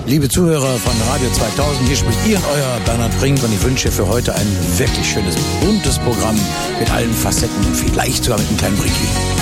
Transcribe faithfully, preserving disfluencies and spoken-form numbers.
Liebe Zuhörer von Radio zweitausend, hier spricht Ihr und euer Bernhard Brink und ich wünsche für heute ein wirklich schönes, buntes Programm mit allen Facetten und vielleicht sogar mit einem kleinen Bricki.